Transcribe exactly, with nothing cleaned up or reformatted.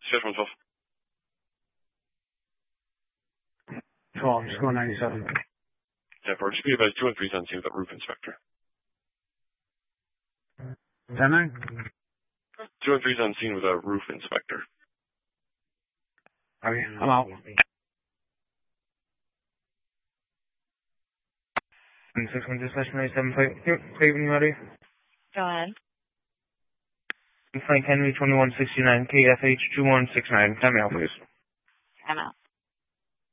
Fifth one twelve. twelve, just go ninety-seven. ten four, just be about two one three's on scene with that roof inspector. ten nine? two one three's on scene with a roof inspector. Okay, I'm out. six one two slash ninety-seven, Craven, you ready? Go ahead. Frank Henry, twenty-one sixty-nine, K F H two one six nine. Time out, please. I'm out.